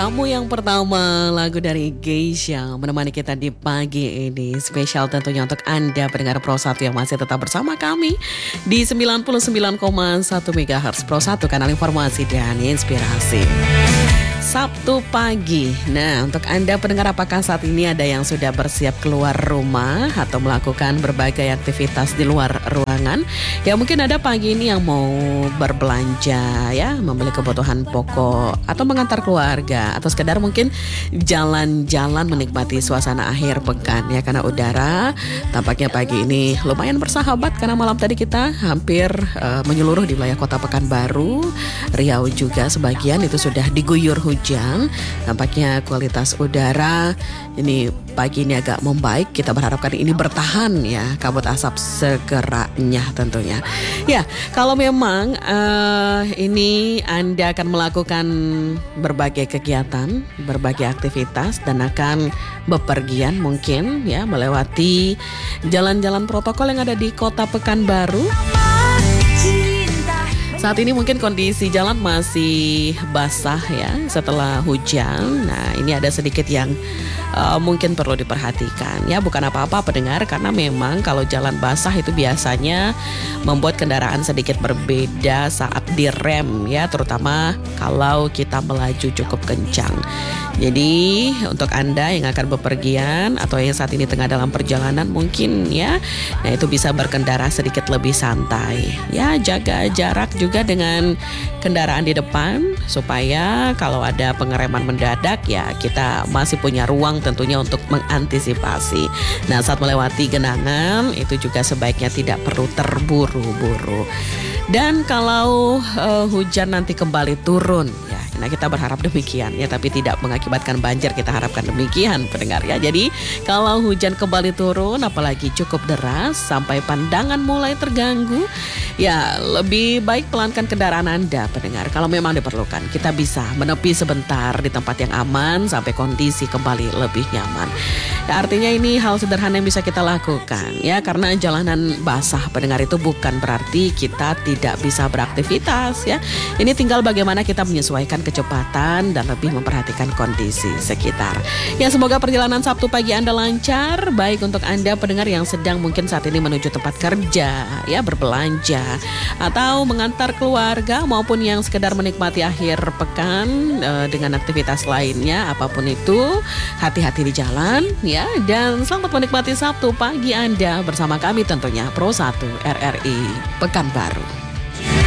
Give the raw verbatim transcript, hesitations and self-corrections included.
Kamu yang pertama, lagu dari Geisha menemani kita di pagi ini. Spesial tentunya untuk Anda pendengar Pro satu yang masih tetap bersama kami di sembilan puluh sembilan koma satu megahertz Pro satu, kanal informasi dan inspirasi. Sabtu pagi. Nah, untuk Anda pendengar, apakah saat ini ada yang sudah bersiap keluar rumah atau melakukan berbagai aktivitas di luar ruangan? Ya, mungkin ada pagi ini yang mau berbelanja ya, membeli kebutuhan pokok atau mengantar keluarga atau sekedar mungkin jalan-jalan menikmati suasana akhir pekan ya, karena udara tampaknya pagi ini lumayan bersahabat karena malam tadi kita hampir uh, menyeluruh di wilayah Kota Pekanbaru, Riau juga sebagian itu sudah diguyur hujan. Nampaknya kualitas udara ini pagi ini agak membaik. Kita berharapkan ini bertahan ya, kabut asap segeranya tentunya. Ya, kalau memang uh, ini Anda akan melakukan berbagai kegiatan, berbagai aktivitas dan akan bepergian mungkin ya melewati jalan-jalan protokol yang ada di Kota Pekanbaru. Saat ini mungkin kondisi jalan masih basah ya setelah hujan. Nah, ini ada sedikit yang uh, mungkin perlu diperhatikan ya. Bukan apa-apa pendengar, karena memang kalau jalan basah itu biasanya membuat kendaraan sedikit berbeda saat direm ya, terutama kalau kita melaju cukup kencang. Jadi untuk Anda yang akan bepergian atau yang saat ini tengah dalam perjalanan mungkin ya, nah itu bisa berkendara sedikit lebih santai ya, jaga jarak juga dengan kendaraan di depan supaya kalau ada pengereman mendadak ya kita masih punya ruang tentunya untuk mengantisipasi. Nah, saat melewati genangan itu juga sebaiknya tidak perlu terburu-buru. Dan kalau uh, hujan nanti kembali turun ya, nah kita berharap demikian ya, tapi tidak mengakibatkan banjir, kita harapkan demikian pendengar ya. Jadi kalau hujan kembali turun apalagi cukup deras sampai pandangan mulai terganggu ya, lebih baik pelankan kendaraan Anda pendengar. Kalau memang diperlukan kita bisa menepi sebentar di tempat yang aman sampai kondisi kembali lebih nyaman ya. Artinya ini hal sederhana yang bisa kita lakukan ya, karena jalanan basah pendengar itu bukan berarti kita tidak bisa beraktivitas ya. Ini tinggal bagaimana kita menyesuaikan kecepatan dan lebih memperhatikan kondisi sekitar. Ya, semoga perjalanan Sabtu pagi Anda lancar, baik untuk Anda pendengar yang sedang mungkin saat ini menuju tempat kerja, ya berbelanja atau mengantar keluarga, maupun yang sekedar menikmati akhir pekan e, dengan aktivitas lainnya, apapun itu, hati-hati di jalan ya, dan selamat menikmati Sabtu pagi Anda bersama kami tentunya Pro satu R R I Pekanbaru.